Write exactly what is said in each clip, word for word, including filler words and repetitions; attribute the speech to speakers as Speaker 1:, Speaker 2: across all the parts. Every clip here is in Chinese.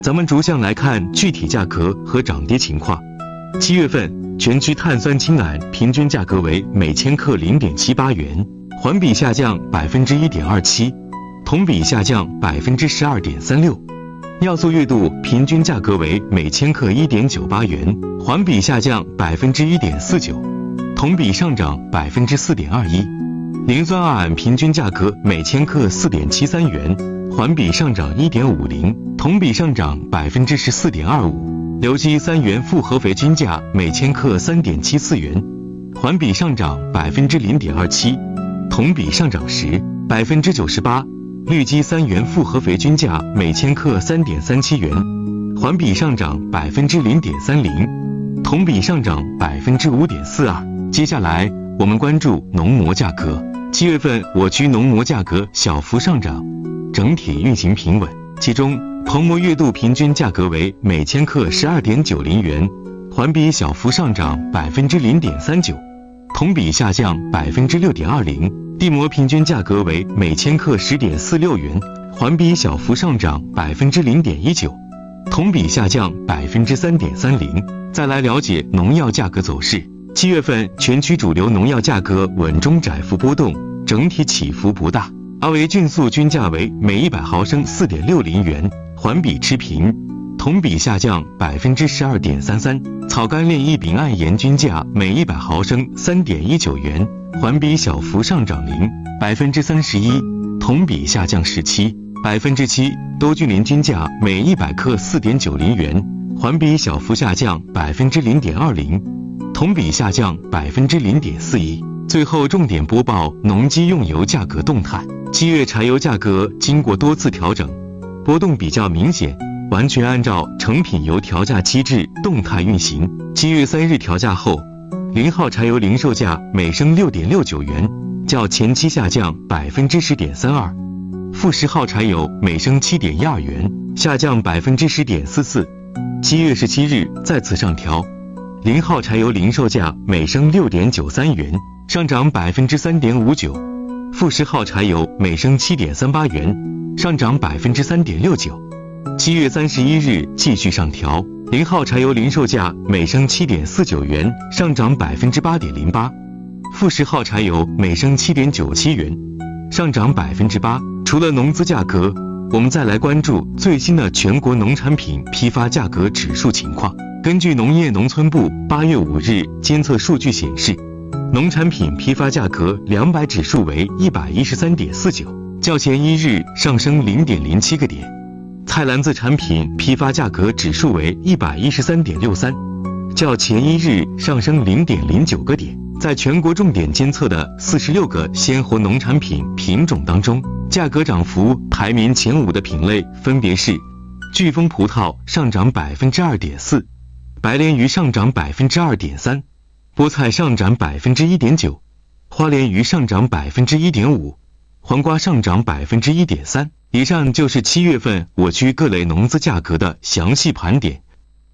Speaker 1: 咱们逐项来看具体价格和涨跌情况。七月份全区碳酸氢铵平均价格为每千克零点七八元，环比下降百分之一点二七，同比下降百分之十二点三六。尿素月度平均价格为每千克一点九八元，环比下降百分之一点四九，同比上涨百分之四点二一。磷酸二铵平均价格每千克四点七三元，环比上涨一点五零，同比上涨百分之十四点二五。硫基三元复合肥均价每千克三点七四元，环比上涨百分之零点二七，同比上涨十百分之九十八。氯基三元复合肥均价每千克三点三七元，环比上涨百分之零点三零，同比上涨百分之五点四二。接下来我们关注农膜价格。七月份我区农膜价格小幅上涨，整体运行平稳。其中硼膜月度平均价格为每千克十二点九零元，环比小幅上涨百分之零点三九，同比下降百分之六点二零。地膜平均价格为每千克十点四六元，环比小幅上涨百分之零点一九，同比下降百分之三点三零。再来了解农药价格走势。七月份全区主流农药价格稳中窄幅波动，整体起伏不大。阿维菌素均价为每一百毫升四点六零元，环比持平，同比下降百分之十二点三三。草甘链异丙胺盐均价每一百毫升三点一九元，环比小幅上涨零百分之三十一，同比下降十七百分之七。兜菌磷均价每一百克四点九零元，环比小幅下降百分之零点二零，同比下降百分之零点四一。最后重点播报农机用油价格动态。七月柴油价格经过多次调整，波动比较明显，完全按照成品油调价机制动态运行。七月三日调价后，零号柴油零售价每升六点六九元，较前期下降百分之十点三二；负十号柴油每升七点一二元，下降百分之十点四四。七月十七日再次上调，零号柴油零售价每升六点九三元，上涨百分之三点五九；负十号柴油每升七点三八元，上涨百分之三点六九。七月三十一日继续上调，零号柴油零售价每升七点四九元，上涨百分之八点零八；负十号柴油每升七点九七元，上涨百分之八。除了农资价格，我们再来关注最新的全国农产品批发价格指数情况。根据农业农村部八月五日监测数据显示，农产品批发价格两百指数为一百一十三点四九，较前一日上升零点零七个点。菜篮子产品批发价格指数为一百一十三点六三，较前一日上升零点零九个点。在全国重点监测的四十六个鲜活农产品品种当中，价格涨幅排名前五的品类分别是：巨峰葡萄上涨百分之二点四，白鲢鱼上涨百分之二点三，菠菜上涨百分之一点九，花鲢鱼上涨百分之一点五，黄瓜上涨百分之一点三。以上就是七月份我区各类农资价格的详细盘点。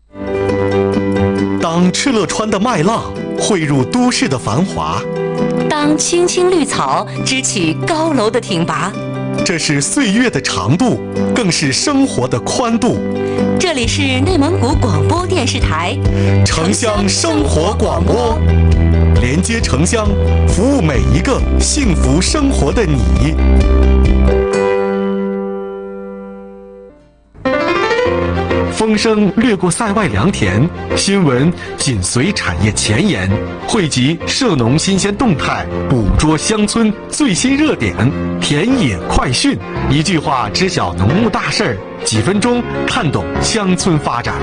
Speaker 2: 当敕勒川的麦浪汇入都市的繁华，
Speaker 3: 当青青绿草支起高楼的挺拔，
Speaker 2: 这是岁月的长度，更是生活的宽度。
Speaker 3: 这里是内蒙古广播电视台
Speaker 2: 城乡生活广播，连接城乡，服务每一个幸福生活的你。风声掠过塞外良田，新闻紧随产业前沿，汇集涉农新鲜动态，捕捉乡村最新热点，田野快讯，一句话知晓农牧大事儿，几分钟看懂乡村发展。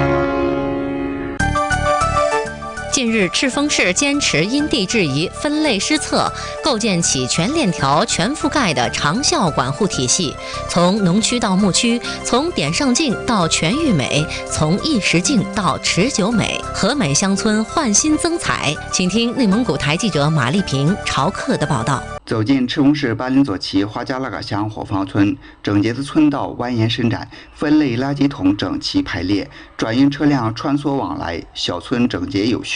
Speaker 3: 近日，赤峰市坚持因地制宜、分类施策，构建起全链条、全覆盖的长效管护体系。从农区到牧区，从点上镜到全域美，从一时镜到持久美，和美乡村焕新增彩。请听内蒙古台记者马丽萍、朝克的报道。
Speaker 4: 走进赤峰市巴林左旗花家拉嘎乡火房村，整洁的村道蜿蜒伸展，分类垃圾桶整齐排列，转运车辆穿梭往来，小村整洁有序。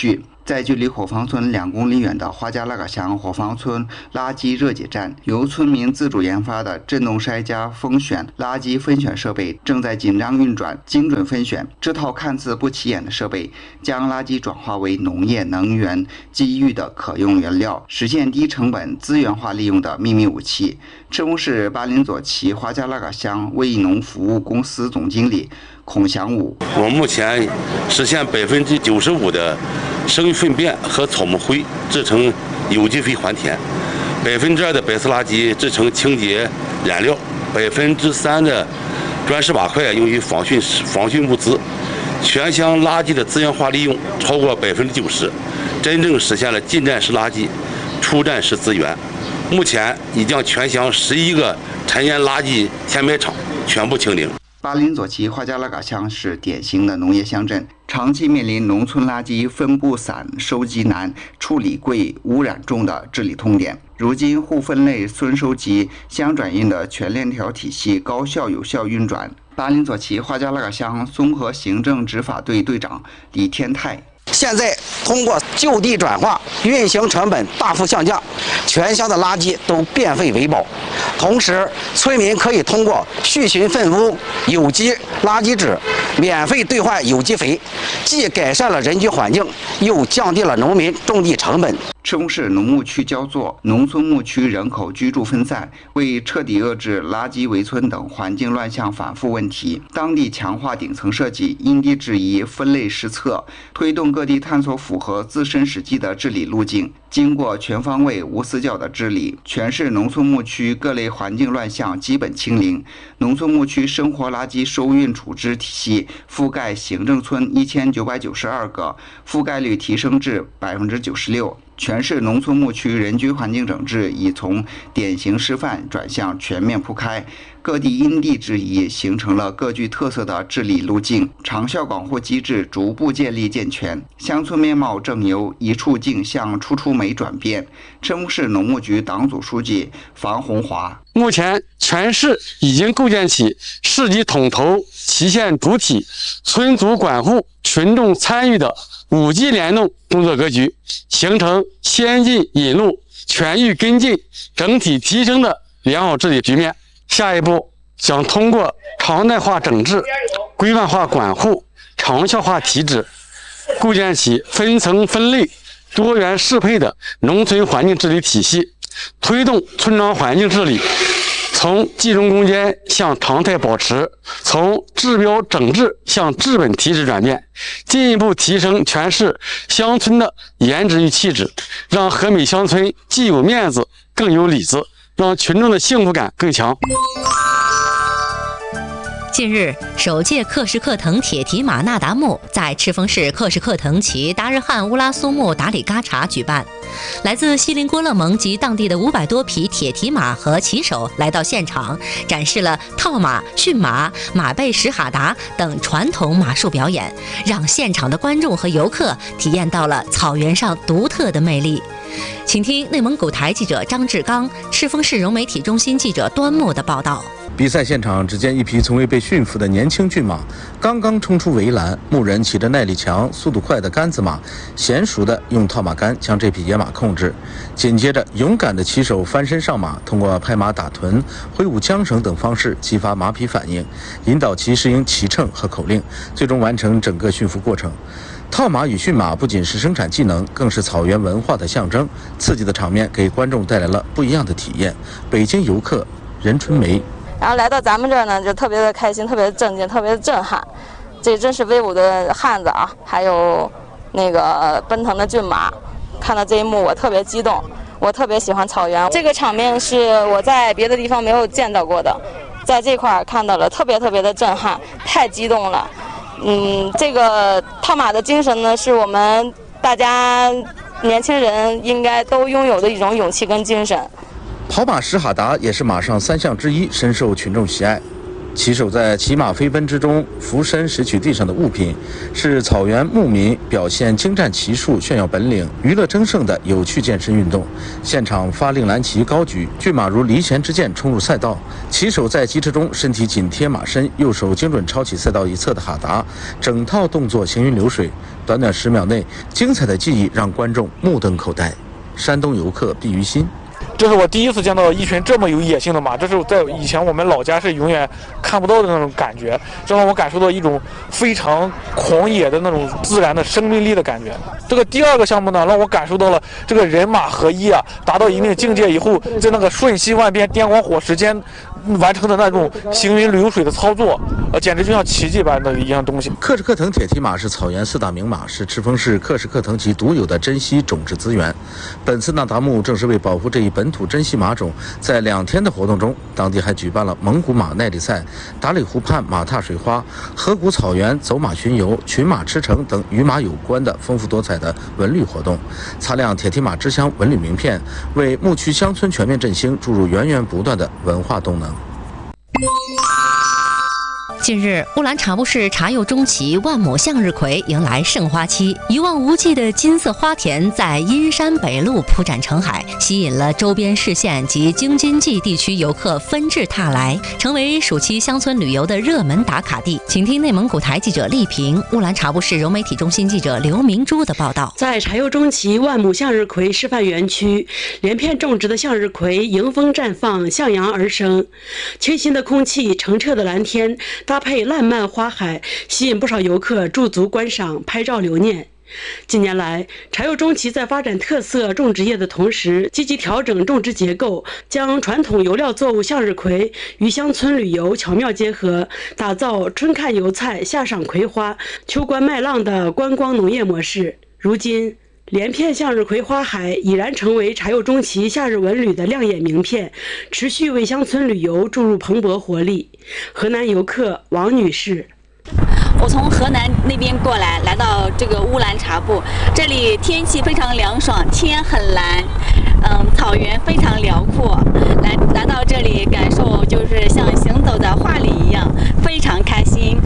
Speaker 4: 在距离火房村两公里远的花家拉嘎乡火房村垃圾热解站，由村民自主研发的震动筛加风选垃圾分选设备正在紧张运转，精准分选。这套看似不起眼的设备，将垃圾转化为农业、能源、机遇的可用原料，实现低成本、资源化利用的秘密武器。赤峰市巴林左旗花家拉嘎乡卫农服务公司总经理孔祥武：
Speaker 5: 我们目前实现百分之九十五的生育粪便和草木灰制成有机肥还田，百分之二的白色垃圾制成清洁燃料，百分之三的砖石瓦块用于防汛防汛物资，全乡垃圾的资源化利用超过百分之九十，真正实现了进站式垃圾，出站式资源。目前已将全乡十一个尘烟垃圾填埋场全部清零。
Speaker 4: 巴林左旗花家拉嘎乡是典型的农业乡镇，长期面临农村垃圾分布散、收集难、处理贵、污染重的治理痛点。如今互分类、村收集、乡转运的全链条体系高效有效运转。巴林左旗花家拉嘎乡综合行政执法队队长李天泰：
Speaker 6: 现在通过就地转化，运行成本大幅下降，全乡的垃圾都变废为宝。同时，村民可以通过续循粪污、有机垃圾纸免费兑换有机肥，既改善了人居环境，又降低了农民种地成本。
Speaker 4: 赤峰市农牧区焦作，农村牧区人口居住分散，为彻底遏制垃圾围村等环境乱象反复问题，当地强化顶层设计，因地制宜，分类施策，推动各地探索符合自身实际的治理路径。经过全方位、无死角的治理，全市农村牧区各类环境乱象基本清零。农村牧区生活垃圾收运处置体系覆盖行政村一千九百九十二个，覆盖率提升至百分之九十六。全市农村牧区人居环境整治已从典型示范转向全面铺开，各地因地制宜，形成了各具特色的治理路径，长效广护机制逐步建立健全，乡村面貌正由一处静向处处美转变。赤峰市农牧局党组书记房红华：
Speaker 7: 目前全市已经构建起市级统筹、旗县主体、村组管护、群众参与的五级联动工作格局，形成先进引路、全域跟进、整体提升的良好治理局面。下一步将通过常态化整治、规范化管护、长效化体制，构建起分层分类、多元适配的农村环境治理体系，推动村庄环境治理从集中攻坚向常态保持，从治标整治向治本提质转变，进一步提升全市乡村的颜值与气质，让和美乡村既有面子更有里子，让群众的幸福感更强。
Speaker 3: 近日，首届克什克腾铁蹄马那达慕在赤峰市克什克腾旗达日汉乌拉苏木达里嘎察举办。来自锡林郭勒盟及当地的五百多匹铁蹄马和骑手来到现场，展示了套马、驯马、马背什哈达等传统马术表演，让现场的观众和游客体验到了草原上独特的魅力。请听内蒙古台记者张志刚、赤峰市融媒体中心记者端木的报道。
Speaker 8: 比赛现场，只见一匹从未被驯服的年轻骏马刚刚冲出围栏，牧人骑着耐力强、速度快的杆子马，娴熟地用套马杆将这匹野马控制。紧接着，勇敢的骑手翻身上马，通过拍马打臀、挥舞缰绳等方式激发马匹反应，引导其适应骑乘和口令，最终完成整个驯服过程。套马与驯马不仅是生产技能，更是草原文化的象征。刺激的场面给观众带来了不一样的体验。北京游客任春梅。
Speaker 9: 然后来到咱们这儿呢，就特别的开心，特别的震惊，特别的震撼。这真是威武的汉子啊，还有那个奔腾的骏马。看到这一幕，我特别激动，我特别喜欢草原。这个场面是我在别的地方没有见到过的，在这块儿看到了，特别特别的震撼，太激动了。嗯，这个套马的精神呢，是我们大家年轻人应该都拥有的一种勇气跟精神。
Speaker 8: 跑马什哈达也是马上三项之一，深受群众喜爱。 骑手在骑马飞奔之中俯身拾取地上的物品，是草原牧民表现精湛骑术、炫耀本领、娱乐争胜的有趣健身运动。现场发令蓝旗高举，骏马如离弦之箭冲入赛道，骑手在疾驰中身体紧贴马身，右手精准抄起赛道一侧的哈达，整套动作行云流水。短短十秒内，精彩的技艺让观众目瞪口呆。山东游客毕于新。
Speaker 10: 这是我第一次见到一群这么有野性的马，这是在以前我们老家是永远看不到的那种感觉，这让我感受到一种非常狂野的那种自然的生命力的感觉。这个第二个项目呢，让我感受到了这个人马合一啊，达到一定境界以后，在那个瞬息万变、电光火石间完成的那种行云流水的操作，呃，简直就像奇迹般的一样东西。
Speaker 8: 克什克腾铁蹄马是草原四大名马，是赤峰市克什克腾旗独有的珍稀种植资源。本次那达慕正是为保护这一本土珍稀马种，在两天的活动中，当地还举办了蒙古马耐力赛、达里湖畔马踏水花、河谷草原走马巡游、群马驰骋等与马有关的丰富多彩的文旅活动，擦亮铁蹄马之乡文旅名片，为牧区乡村全面振兴注入源源不断的文化动能。
Speaker 3: 近日，乌兰察布市茶柚中旗万亩向日葵迎来盛花期，一望无际的金色花田在阴山北路铺展成海，吸引了周边市县及京津冀地区游客纷至沓来，成为暑期乡村旅游的热门打卡地。请听内蒙古台记者丽萍、乌兰察布市融媒体中心记者刘明珠的报道。
Speaker 11: 在茶柚中旗万亩向日葵示范园区，连片种植的向日葵迎风绽放，向阳而生。清新的空气，澄澈的蓝天，搭配烂漫花海，吸引不少游客驻足观赏、拍照留念。近年来，茶柚中旗在发展特色种植业的同时，积极调整种植结构，将传统油料作物向日葵与乡村旅游巧妙结合，打造春看油菜、夏赏葵花、秋观麦浪的观光农业模式。如今，连片向日葵花海已然成为茶柚中旗夏日文旅的亮眼名片，持续为乡村旅游注入蓬勃活力。河南游客王女士：
Speaker 12: 我从河南那边过来，来到这个乌兰察布，这里天气非常凉爽，天很蓝，嗯，草原非常辽阔。来来到这里，感受就是像行走在画里一样，非常开心。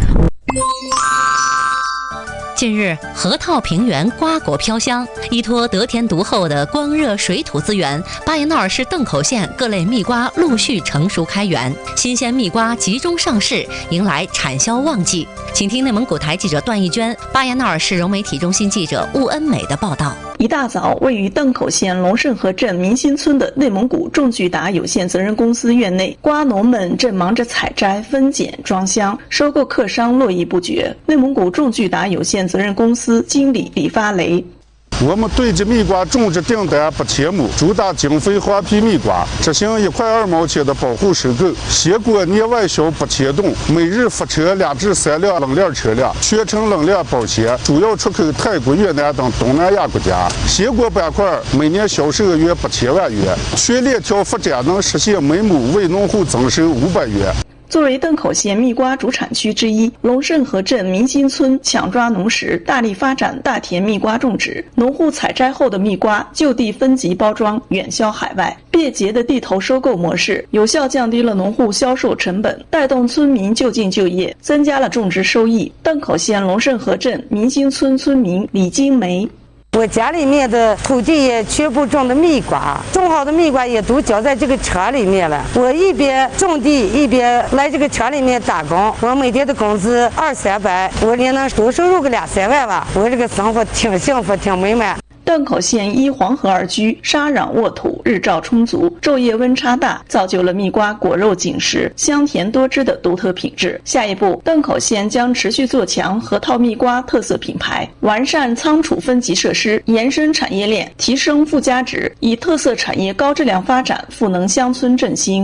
Speaker 3: 近日，河套平原瓜果飘香，依托得天独厚的光热水土资源，巴彦淖尔市邓口县各类蜜瓜陆续成熟开园，新鲜蜜瓜集中上市，迎来产销旺季。请听内蒙古台记者段艺娟、巴彦淖尔市融媒体中心记者兀恩美的报道。
Speaker 13: 一大早，位于邓口县龙胜河镇民心村的内蒙古种巨达有限责任公司院内，瓜农们正忙着采摘、分拣、装箱，收购客商络绎不绝。内蒙古种巨达有限责任公司经理李发雷：
Speaker 14: 我们对这蜜瓜种植订单不切木，主打经费花皮蜜瓜，执行一块二毛钱的保护收购，鲜果内外销不切冻，每日发车两至三辆冷链车辆，全程冷链保鲜，主要出口泰国、越南等东南亚国家。鲜果板块每年销售额约八千万元，全链条发展能实现每亩为农户增收五百元。
Speaker 13: 作为邓口县蜜瓜主产区之一，龙胜河镇民心村抢抓农时，大力发展大田蜜瓜种植。农户采摘后的蜜瓜就地分级包装，远销海外。便捷的地头收购模式，有效降低了农户销售成本，带动村民就近就业，增加了种植收益。邓口县龙胜河镇民心村村民李金梅：
Speaker 15: 我家里面的土地也全部种的蜜瓜，种好的蜜瓜也都交在这个车里面了。我一边种地一边来这个车里面打工，我每天的工资二三百，我也能多收入个两三万吧。我这个生活挺幸福，挺美满。
Speaker 13: 邓口县依黄河而居，沙壤沃土，日照充足，昼夜温差大，造就了蜜瓜果肉紧实、香甜多汁的独特品质。下一步，邓口县将持续做强河套蜜瓜特色品牌，完善仓储分级设施，延伸产业链，提升附加值，以特色产业高质量发展，赋能乡村振兴。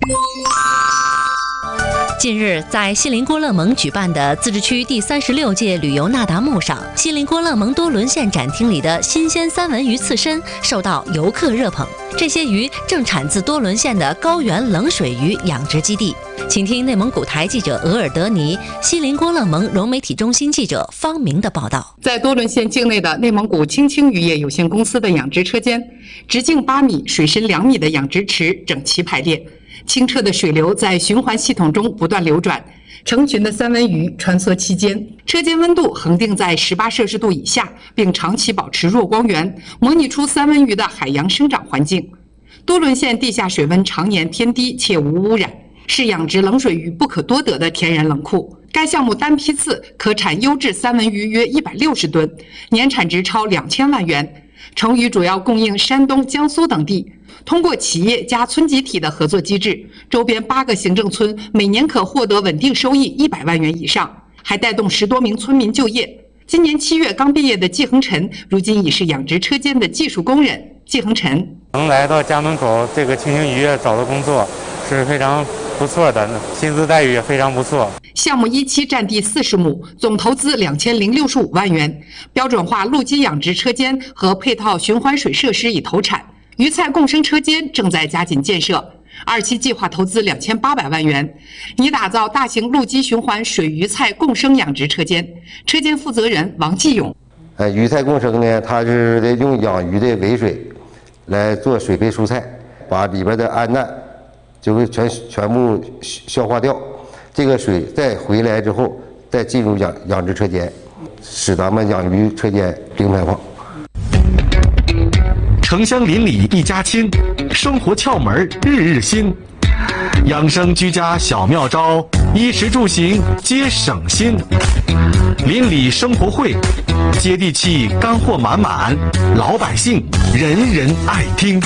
Speaker 3: 近日，在锡林郭勒盟举办的自治区第三十六届旅游那达慕上，锡林郭勒盟多伦县展厅里的新鲜三文鱼刺身受到游客热捧。这些鱼正产自多伦县的高原冷水鱼养殖基地。请听内蒙古台记者额尔德尼、锡林郭勒盟融媒体中心记者方明的报道。
Speaker 16: 在多伦县境内的内蒙古青青渔业有限公司的养殖车间，直径八米、水深两米的养殖池整齐排列。 清澈的水流在循环系统中不断流转，成群的三文鱼穿梭其间。车间温度恒定在十八摄氏度以下，并长期保持弱光源，模拟出三文鱼的海洋生长环境。多伦县地下水温常年偏低且无污染，是养殖冷水鱼不可多得的天然冷库。该项目单批次可产优质三文鱼约一百六十吨，年产值超两千万元。成鱼主要供应山东、江苏等地。通过企业加村集体的合作机制，周边八个行政村每年可获得稳定收益一百万元以上，还带动十多名村民就业。今年七月刚毕业的季恒晨，如今已是养殖车间的技术工人。季恒晨
Speaker 17: 能来到家门口这个青青渔业找的工作是非常不错的，薪资待遇也非常不错。
Speaker 16: 项目一期占地四十亩，总投资两千零六十五万元，标准化陆基养殖车间和配套循环水设施已投产，鱼菜共生车间正在加紧建设。二期计划投资两千八百万元，拟打造大型陆基循环水鱼菜共生养殖车间。车间负责人王继勇：
Speaker 18: 呃，鱼菜共生呢，它是得用养鱼的尾水来做水培蔬菜，把里边的氨氮就会全全部消化掉，这个水再回来之后，再进入养养殖车间，使咱们养鱼车间零排放。
Speaker 2: 城乡邻里一家亲，生活窍门日日新，养生居家小妙招，衣食住行皆省心。邻里生活会，接地气，干货满满，老百姓人人爱听。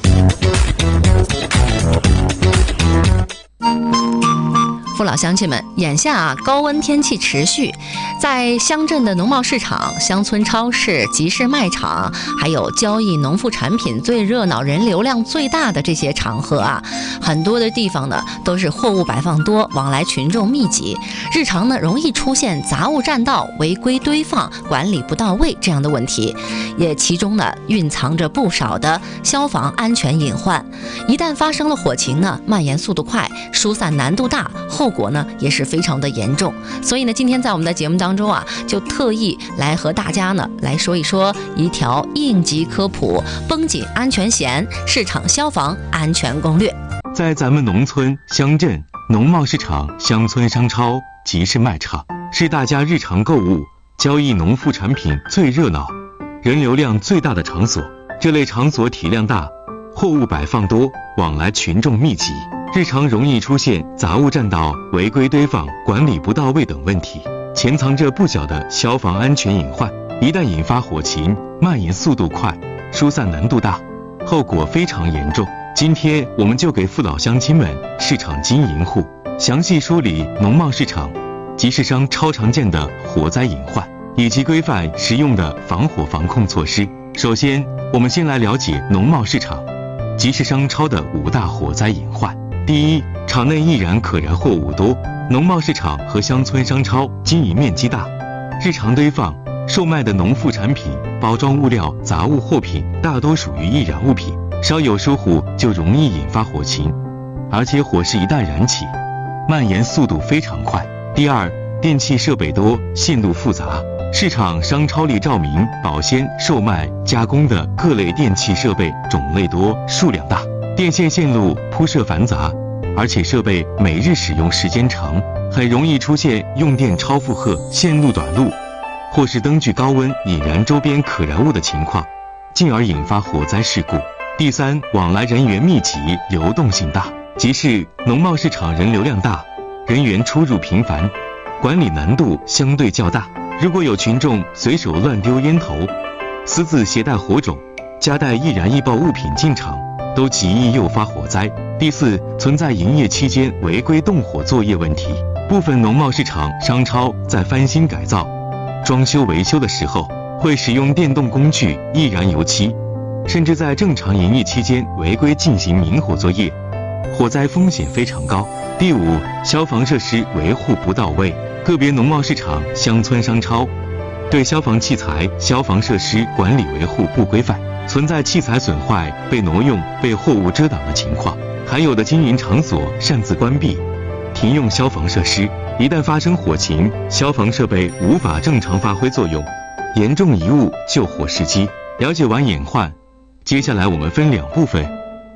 Speaker 3: 父老乡亲们，眼下啊，高温天气持续，在乡镇的农贸市场、乡村超市、集市卖场，还有交易农副产品最热闹、人流量最大的这些场合啊，很多的地方呢都是货物摆放多，往来群众密集，日常呢容易出现杂物占道、违规堆放、管理不到位这样的问题，也其中呢蕴藏着不少的消防安全隐患。一旦发生了火情呢，蔓延速度快，疏散难度大，后后果呢也是非常的严重。所以呢，今天在我们的节目当中啊，就特意来和大家呢来说一说一条应急科普绷紧安全弦市场消防安全攻略。
Speaker 1: 在咱们农村、乡镇、农贸市场、乡村商超、集市卖场，是大家日常购物、交易农副产品最热闹、人流量最大的场所。这类场所体量大，货物摆放多，往来群众密集，日常容易出现杂物占道、违规堆放、管理不到位等问题，潜藏着不小的消防安全隐患。一旦引发火情，蔓延速度快，疏散难度大，后果非常严重。今天我们就给父老乡亲们、市场经营户详细梳理农贸市场、集市商超常见的火灾隐患，以及规范实用的防火防控措施。首先，我们先来了解农贸市场、集市商超的五大火灾隐患。第一，场内易燃可燃货物多。农贸市场和乡村商超经营面积大，日常堆放、售卖的农副产品、包装物料、杂物货品大都属于易燃物品，稍有疏忽就容易引发火情，而且火势一旦燃起，蔓延速度非常快。第二，电器设备多，线路复杂。市场商超里照明、保鲜、售卖、加工的各类电器设备种类多，数量大，电线线路铺设繁杂，而且设备每日使用时间长，很容易出现用电超负荷、线路短路，或是灯具高温引燃周边可燃物的情况，进而引发火灾事故。第三，往来人员密集，流动性大。集市、农贸市场人流量大，人员出入频繁，管理难度相对较大。如果有群众随手乱丢烟头、私自携带火种、夹带易燃易爆物品进场，都极易诱发火灾。第四，存在营业期间违规动火作业问题。部分农贸市场、商超在翻新改造、装修维修的时候，会使用电动工具易燃油漆，甚至在正常营业期间违规进行明火作业，火灾风险非常高。第五，消防设施维护不到位。个别农贸市场、乡村商超对消防器材、消防设施管理维护不规范，存在器材损坏、被挪用、被货物遮挡的情况。还有的经营场所擅自关闭、停用消防设施，一旦发生火情，消防设备无法正常发挥作用，严重贻误救火时机。了解完隐患，接下来我们分两部分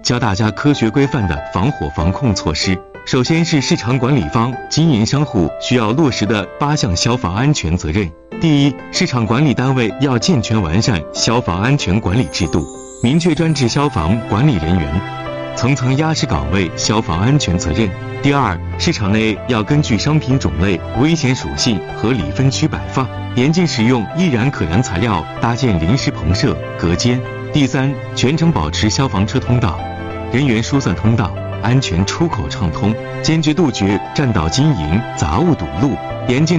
Speaker 1: 教大家科学规范的防火防控措施。首先是市场管理方、经营商户需要落实的八项消防安全责任。第一，市场管理单位要健全完善消防安全管理制度，明确专职消防管理人员、层层压实岗位消防安全责任。第二，市场内要根据商品种类、危险属性合理分区摆放，严禁使用易燃可燃材料搭建临时棚设、隔间。第三，全程保持消防车通道、人员疏散通道、安全出口畅通，坚决杜绝占道经营、杂物堵路，严禁